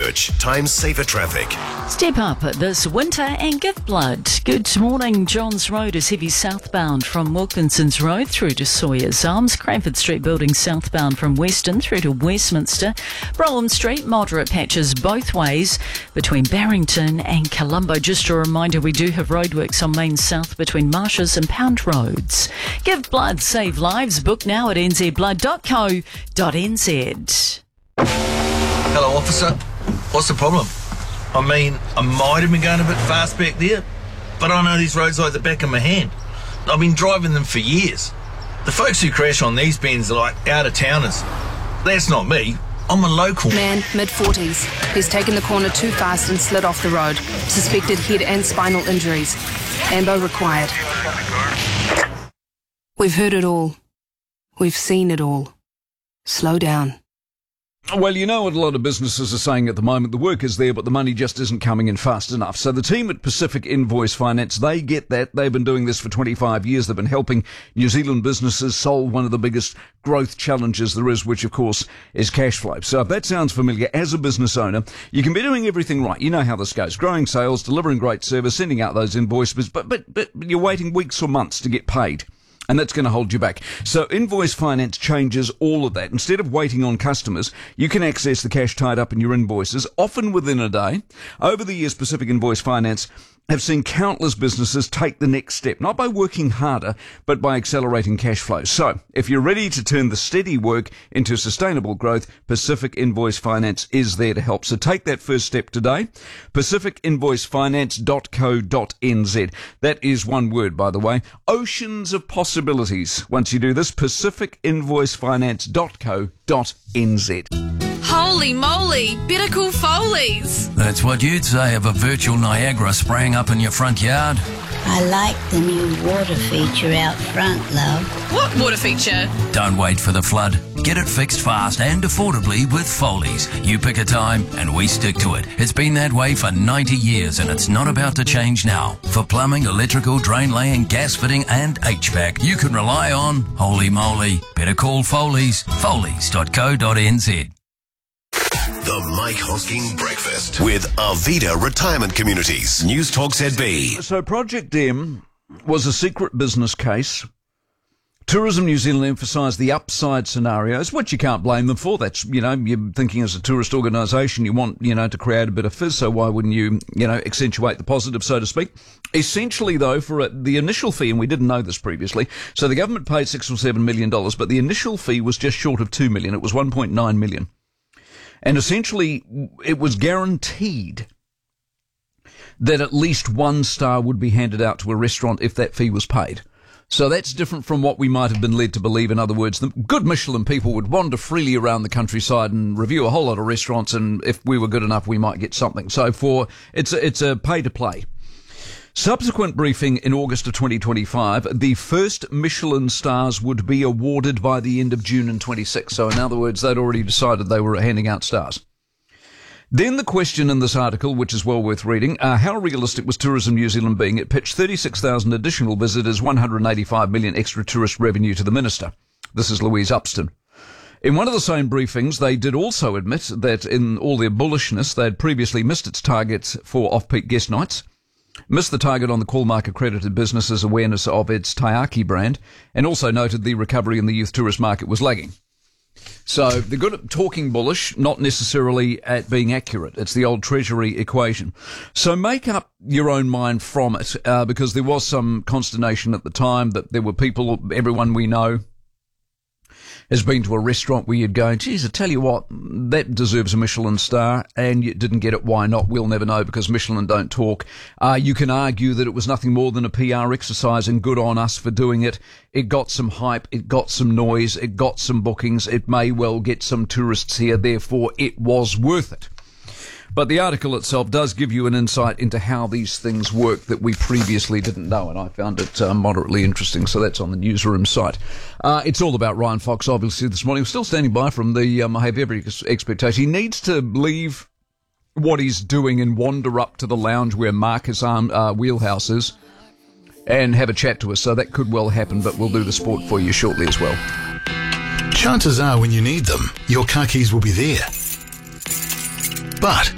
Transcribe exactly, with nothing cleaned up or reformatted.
Search. Time saver traffic. Step up this winter and give blood. Good morning. Johns Road is heavy southbound from Wilkinson's Road through to Sawyers Arms. Cranford Street building southbound from Weston through to Westminster. Brolham Street, moderate patches both ways between Barrington and Colombo. Just a reminder, we do have roadworks on Main South between Marshes and Pound Roads. Give blood, save lives. Book now at n z blood dot co dot n z. Hello, officer. What's the problem? I mean, I might have been going a bit fast back there, but I know these roads like the back of my hand. I've been driving them for years. The folks who crash on these bends are like out-of-towners. That's not me. I'm a local. Man, mid-forties. He's taken the corner too fast and slid off the road. Suspected head and spinal injuries. Ambo required. We've heard it all. We've seen it all. Slow down. Well, you know what a lot of businesses are saying at the moment. The work is there, but the money just isn't coming in fast enough. So the team at Pacific Invoice Finance, they get that. They've been doing this for twenty-five years. They've been helping New Zealand businesses solve one of the biggest growth challenges there is, which, of course, is cash flow. So if that sounds familiar, as a business owner, you can be doing everything right. You know how this goes. Growing sales, delivering great service, sending out those invoices, but, but, but you're waiting weeks or months to get paid. And that's going to hold you back. So Invoice Finance changes all of that. Instead of waiting on customers, you can access the cash tied up in your invoices, often within a day. Over the years, Pacific Invoice Finance have seen countless businesses take the next step, not by working harder, but by accelerating cash flow. So, if you're ready to turn the steady work into sustainable growth, Pacific Invoice Finance is there to help. So take that first step today. pacific invoice finance dot co dot n z. That is one word, by the way. Oceans of possibilities. Once you do this, pacific invoice finance dot co dot n z. Holy moly, better call Foley's. That's what you'd say of a virtual Niagara spraying up in your front yard. I like the new water feature out front, love. What water feature? Don't wait for the flood. Get it fixed fast and affordably with Foley's. You pick a time and we stick to it. It's been that way for ninety years and it's not about to change now. For plumbing, electrical, drain laying, gas fitting and H V A C, you can rely on Holy Moly. Better call Foley's. Foley's dot co dot n z. The Mike Hosking Breakfast with Arvida Retirement Communities. News Talk Z B. So Project M was a secret business case. Tourism New Zealand emphasised the upside scenarios, which you can't blame them for. That's, you know, you're thinking as a tourist organisation, you want, you know, to create a bit of fizz, so why wouldn't you, you know, accentuate the positive, so to speak? Essentially, though, for a, the initial fee, and we didn't know this previously, so the government paid six or seven million dollars, but the initial fee was just short of two million. It was one point nine million. And essentially, it was guaranteed that at least one star would be handed out to a restaurant if that fee was paid. So that's different from what we might have been led to believe. In other words, the good Michelin people would wander freely around the countryside and review a whole lot of restaurants, and if we were good enough, we might get something. So for it's a, it's a pay-to-play. Subsequent briefing in August of twenty twenty-five, the first Michelin stars would be awarded by the end of June in twenty-six. So in other words, they'd already decided they were handing out stars. Then the question in this article, which is well worth reading, uh, how realistic was Tourism New Zealand being? It pitched thirty-six thousand additional visitors, one hundred eighty-five million extra tourist revenue to the minister. This is Louise Upston. In one of the same briefings, they did also admit that in all their bullishness, they had previously missed its targets for off-peak guest nights, missed the target on the Callmark accredited businesses' awareness of its Taiyaki brand, and also noted the recovery in the youth tourist market was lagging. So they're good at talking bullish, not necessarily at being accurate. It's the old Treasury equation. So make up your own mind from it, uh, because there was some consternation at the time that there were people, everyone we know has been to a restaurant where you'd go, geez, I tell you what, that deserves a Michelin star, and you didn't get it. Why not? We'll never know because Michelin don't talk. Uh, you can argue that it was nothing more than a P R exercise, and good on us for doing it. It got some hype, it got some noise, it got some bookings, it may well get some tourists here, therefore it was worth it. But the article itself does give you an insight into how these things work that we previously didn't know, and I found it uh, moderately interesting. So that's on the newsroom site. Uh, it's all about Ryan Fox, obviously, this morning. I'm still standing by from the, um, I have every expectation. He needs to leave what he's doing and wander up to the lounge where Marcus um, uh, Wheelhouse is and have a chat to us. So that could well happen, but we'll do the sport for you shortly as well. Chances are when you need them, your car keys will be there. But